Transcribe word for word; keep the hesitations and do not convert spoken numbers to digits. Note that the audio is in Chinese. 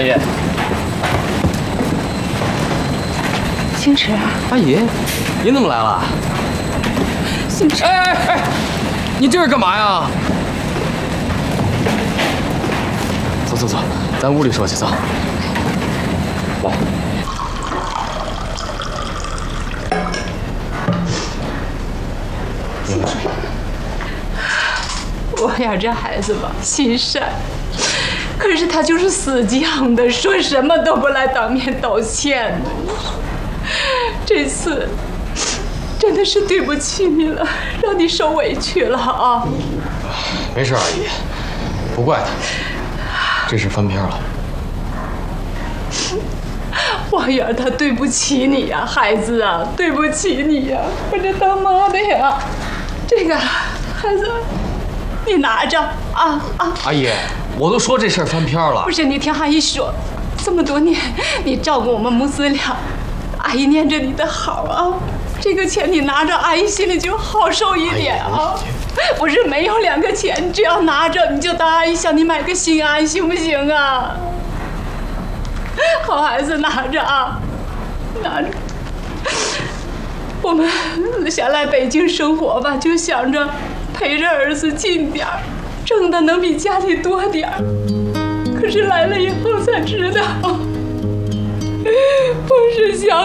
姨， 星驰， 阿姨，您怎么来了？ 星驰， 哎哎哎，你这是干嘛呀？走走走，咱屋里说去，走。来。 我呀，这孩子吧，心善，可是他就是死犟的，说什么都不来当面道歉的。这次真的是对不起你了，让你受委屈了啊！ 没事，阿姨，不怪他，这事翻篇了。 王源，他对不起你呀，孩子啊，对不起你呀！我这当妈的呀，这个孩子。 你拿着啊啊！ 阿姨，我都说这事儿翻篇了。 不是，你听阿姨说，这么多年你照顾我们母子俩，阿姨念着你的好啊。这个钱你拿着，阿姨心里就好受一点啊。不是没有两个钱，你只要拿着，你就当阿姨向你买个心安，行不行啊？好孩子，拿着啊，拿着。我们想来北京生活吧，就想着。 陪着儿子近点儿，挣的能比家里多点儿。可是来了以后才知道，不是想